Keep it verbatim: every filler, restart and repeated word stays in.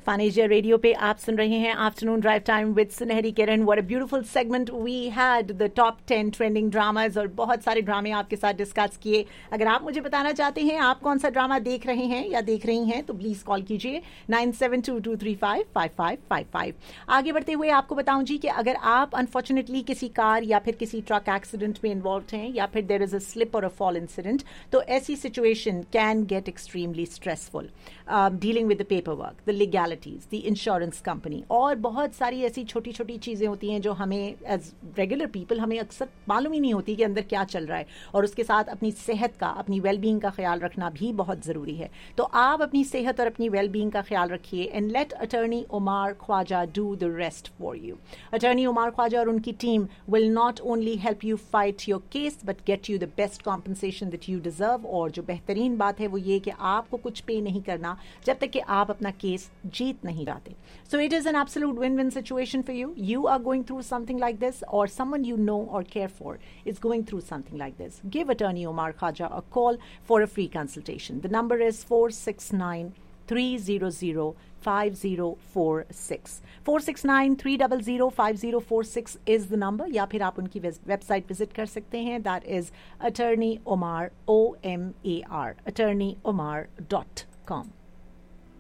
फानेजिया radio पे आप सुन रहे हैं आफ्टरनून ड्राइव टाइम विद सुनहरी किरण। What a beautiful segment we had, the top ten trending dramas, और बहुत सारे ड्रामे आपके साथ डिस्कस किए। अगर आप मुझे बताना चाहते हैं आप कौन सा ड्रामा देख रहे हैं या देख रही हैं तो प्लीज कॉल कीजिए nine seven to to three five five five five five. आगे बढ़ते हुए आपको बताऊं जी कि अगर आप अनफॉर्चुनेटली किसी कार या फिर किसी ट्रक एक्सीडेंट में इन्वॉल्व हैं या फिर देयर इज अ स्लिप और अ फॉल इंसिडेंट, तो ऐसी situation can get extremely stressful. Dealing with the paper work, the legalities, the insurance company, और बहुत सारी ऐसी छोटी छोटी चीज़ें होती हैं जो हमें एज रेगुलर पीपल हमें अक्सर मालूम ही नहीं होती कि अंदर क्या चल रहा है। और उसके साथ अपनी सेहत का, अपनी वेलबींग का ख्याल रखना भी बहुत ज़रूरी है। तो आप अपनी सेहत और अपनी वेलबींग का ख्याल रखिए and let attorney Umar Khwaja do the rest for you. Attorney Umar Khwaja और उनकी team will not only help you fight your case but get you the best compensation that you deserve. और जो बेहतरीन बात है वो ये कि आपको कुछ पे नहीं करना जब तक कि आप अपना केस जीत नहीं जाते। So it is an absolute win-win situation for you. You are going through something like this, or someone you know or care for is going through something like this. Give attorney Omar Khaja a call for a free consultation. The number is four six nine three zero zero five zero four six. four six nine three zero zero five zero four six is the number. या फिर आप उनकी website visit कर सकते हैं. That is attorney Omar, O M A R, attorney omar dot com.